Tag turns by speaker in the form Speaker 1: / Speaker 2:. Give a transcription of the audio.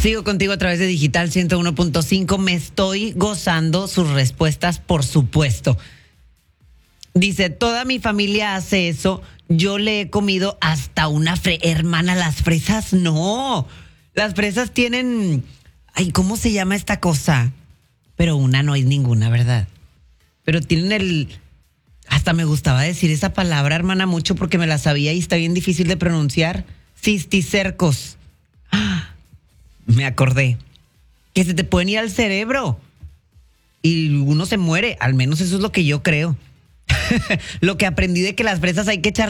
Speaker 1: Sigo contigo a través de Digital 101.5. Me estoy gozando sus respuestas, por supuesto. Dice, toda mi familia hace eso. Yo le he comido hasta una hermana, las fresas no. Las fresas tienen... Ay, ¿cómo se llama esta cosa? Pero una no es ninguna, ¿verdad? Pero tienen el... Hasta me gustaba decir esa palabra, hermana, mucho porque me la sabía y está bien difícil de pronunciar. Cisticercos. Me acordé que se te pueden ir al cerebro y uno se muere, al menos eso es lo que yo creo. Lo que aprendí de que las fresas hay que echar